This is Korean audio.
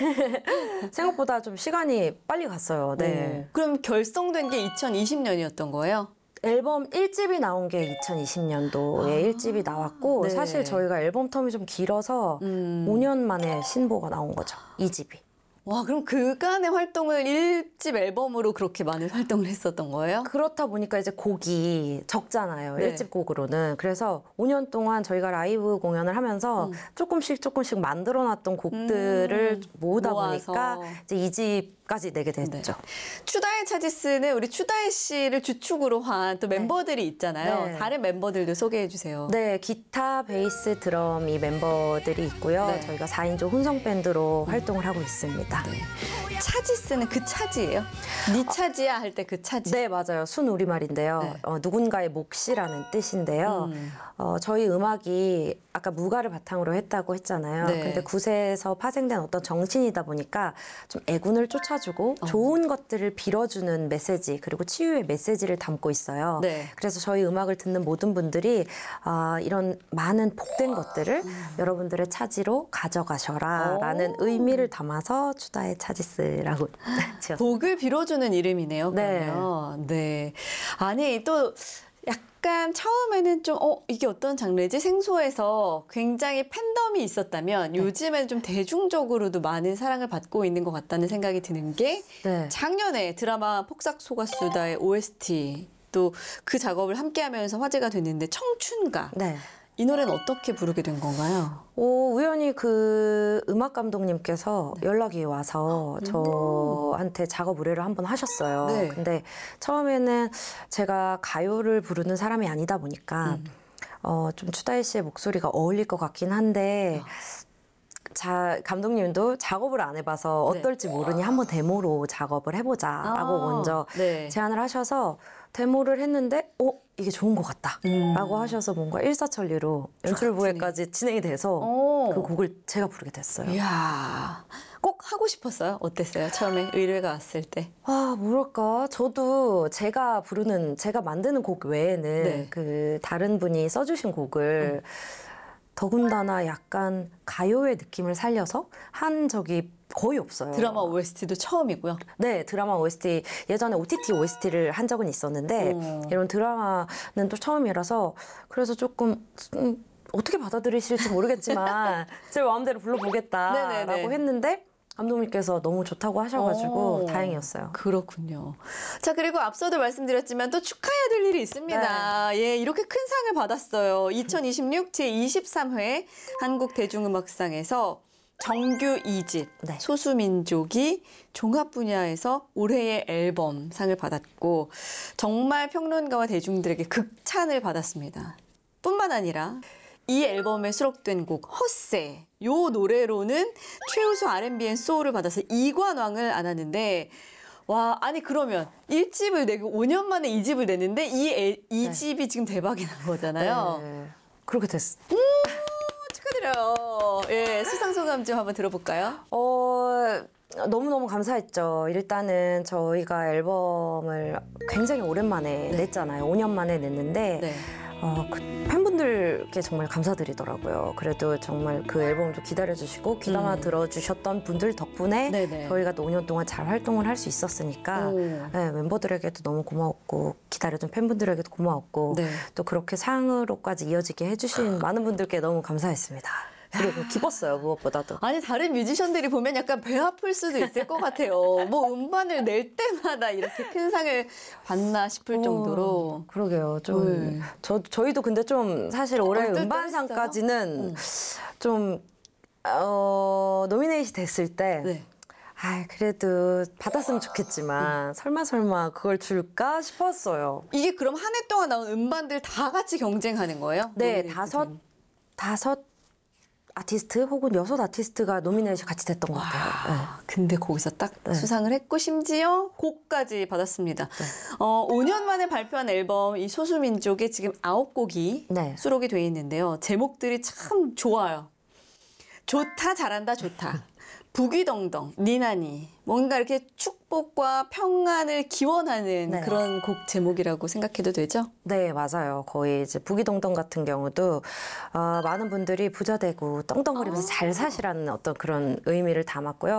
생각보다 좀 시간이 빨리 갔어요. 네. 그럼 결성된 게 2020년이었던 거예요? 앨범 1집이 나온 게 2020년도에 1집이 나왔고 네. 사실 저희가 앨범 텀이 좀 길어서 5년 만에 신보가 나온 거죠. 2집이. 와, 그럼 그간의 활동을 1집 앨범으로 그렇게 많은 활동을 했었던 거예요? 그렇다 보니까 이제 곡이 적잖아요. 네. 1집 곡으로는. 그래서 5년 동안 저희가 라이브 공연을 하면서 조금씩 만들어놨던 곡들을 모으다 모아서. 보니까 이제 2집까지 내게 됐죠. 추다의 차지스는 우리 추다혜 씨를 주축으로 한 또 멤버들이 있잖아요. 네. 다른 멤버들도 소개해 주세요. 네, 기타, 베이스, 드럼 이 멤버들이 있고요. 네. 저희가 4인조 혼성 밴드로 활동을 하고 있습니다. 차지스는 그 차지예요? 네 차지야 할 때 그 차지. 네, 맞아요. 순 우리말인데요. 네. 누군가의 몫이라는 뜻인데요. 저희 음악이 아까 무가를 바탕으로 했다고 했잖아요. 네. 근데 굿에서 파생된 어떤 정신이다 보니까 좀 애군을 쫓아주고 좋은 것들을 빌어주는 메시지 그리고 치유의 메시지를 담고 있어요. 네. 그래서 저희 음악을 듣는 모든 분들이 이런 많은 복된 것들을 여러분들의 차지로 가져가셔라 라는 의미를 담아서 추다의 차지스라고 지었습니다. 복을 빌어주는 이름이네요. 네. 그러면. 네. 아니 또 약간 처음에는 좀 이게 어떤 장르지 생소해서 굉장히 팬덤이 있었다면 요즘에는 좀 대중적으로도 많은 사랑을 받고 있는 것 같다는 생각이 드는 게 네. 작년에 드라마 폭삭소가수다의 OST 또 그 작업을 함께하면서 화제가 됐는데 청춘가 네. 이 노래는 어떻게 부르게 된 건가요? 우연히 그 음악 감독님께서 연락이 와서 저한테 작업 의뢰를 한번 하셨어요. 네. 근데 처음에는 제가 가요를 부르는 사람이 아니다 보니까 좀 추다혜 씨의 목소리가 어울릴 것 같긴 한데 감독님도 작업을 안 해봐서 어떨지 모르니 한번 데모로 작업을 해보자라고 먼저 네. 제안을 하셔서 데모를 했는데 이게 좋은 것 같다라고 하셔서 뭔가 일사천리로 연출부에까지 진행이 돼서 그 곡을 제가 부르게 됐어요. 이야, 꼭 하고 싶었어요? 어땠어요? 처음에 의뢰가 왔을 때? 뭐랄까 저도 제가 만드는 곡 외에는 네. 그 다른 분이 써주신 곡을 더군다나 약간 가요의 느낌을 살려서 한 적이 거의 없어요. 드라마 OST도 처음이고요. 네, 드라마 OST 예전에 OTT OST를 한 적은 있었는데 이런 드라마는 또 처음이라서 그래서 조금 어떻게 받아들이실지 모르겠지만 제 마음대로 불러보겠다라고 네네네. 했는데 감독님께서 너무 좋다고 하셔가지고 다행이었어요. 그렇군요. 자, 그리고 앞서도 말씀드렸지만 또 축하해야 될 일이 있습니다. 예, 이렇게 큰 상을 받았어요. 2026 제23회 한국대중음악상에서 정규 2집 네. 소수민족이 종합 분야에서 올해의 앨범 상을 받았고 정말 평론가와 대중들에게 극찬을 받았습니다. 뿐만 아니라 이 앨범에 수록된 곡 헛새 요 노래로는 최우수 R&B 앤 소울을 받아서 이관왕을 안았는데 와, 아니 그러면 1집을 내고 5년 만에 2집을 냈는데 이 집이 지금 대박이 난 거잖아요. 네, 그렇게 됐어. 축하드려요. 예, 수상 소감 좀 한번 들어볼까요? 너무너무 감사했죠. 일단은 저희가 앨범을 굉장히 오랜만에 냈잖아요. 5년 만에 냈는데 네. 그 팬분들께 정말 감사드리더라고요. 그래도 정말 그 앨범도 기다려주시고 귀담아 들어주셨던 분들 덕분에 네네. 저희가 또 5년 동안 잘 활동을 할 수 있었으니까 오. 네, 멤버들에게도 너무 고마웠고 기다려준 팬분들에게도 고마웠고 네. 또 그렇게 상으로까지 이어지게 해주신 많은 분들께 너무 감사했습니다. 그리고 기뻤어요, 무엇보다도. 아니 다른 뮤지션들이 보면 약간 배 아플 수도 있을 것 같아요. 뭐 음반을 낼 때마다 이렇게 큰 상을 받나 싶을 정도로. 그러게요. 좀 저희도 근데 좀 사실 올해 음반상까지는 좀 노미네이트 됐을 때 네. 그래도 받았으면 좋겠지만 설마 그걸 줄까 싶었어요. 이게 그럼 한 해 동안 나온 음반들 다 같이 경쟁하는 거예요? 네, 노미네이트 다섯 아티스트 혹은 6 아티스트가 노미네이션 같이 됐던 것 같아요. 네. 근데 거기서 딱 수상을 했고 심지어 곡까지 받았습니다. 5년 만에 발표한 앨범 이 소수민족에 지금 9곡이 네. 수록이 되어 있는데요. 제목들이 참 좋아요. 좋다 잘한다 좋다. 부귀덩덩 니나니 뭔가 이렇게 축복과 평안을 기원하는 네. 그런 곡 제목이라고 생각해도 되죠? 네, 맞아요. 거의 이제 부귀덩덩 같은 경우도 많은 분들이 부자 되고 떵떵거리면서 잘 사시라는 어떤 그런 의미를 담았고요.